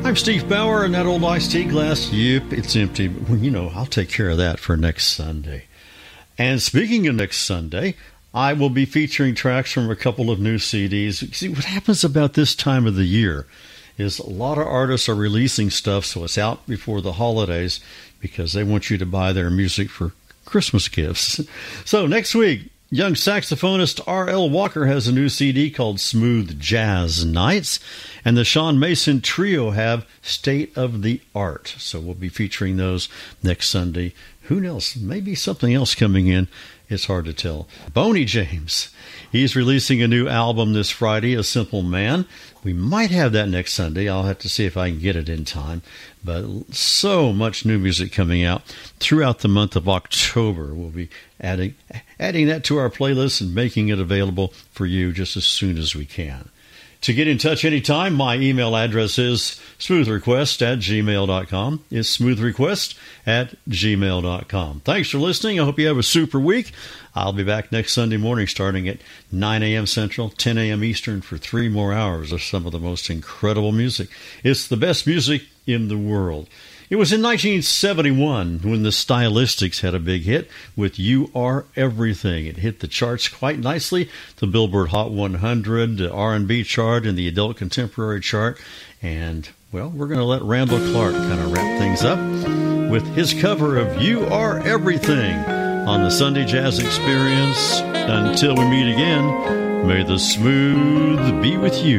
I'm Steve Bauer, and that old iced tea glass, yep, it's empty. But, I'll take care of that for next Sunday. And speaking of next Sunday, I will be featuring tracks from a couple of new CDs. See, what happens about this time of the year is a lot of artists are releasing stuff so it's out before the holidays because they want you to buy their music for Christmas gifts. So next week, young saxophonist R.L. Walker has a new CD called Smooth Jazz Nights, and the Sean Mason Trio have State of the Art. So we'll be featuring those next Sunday. Who knows? Maybe something else coming in. It's hard to tell. Boney James, he's releasing a new album this Friday, A Simple Man. We might have that next Sunday. I'll have to see if I can get it in time. But so much new music coming out throughout the month of October. We'll be adding that to our playlist and making it available for you just as soon as we can. To get in touch anytime, my email address is smoothrequest@gmail.com. It's smoothrequest@gmail.com. Thanks for listening. I hope you have a super week. I'll be back next Sunday morning starting at 9 a.m. Central, 10 a.m. Eastern for 3 more hours of some of the most incredible music. It's the best music in the world. It was in 1971 when the Stylistics had a big hit with You Are Everything. It hit the charts quite nicely, the Billboard Hot 100, the R&B chart, and the Adult Contemporary chart. And, well, we're going to let Randall Clark kind of wrap things up with his cover of You Are Everything on the Sunday Jazz Experience. Until we meet again, may the smooth be with you.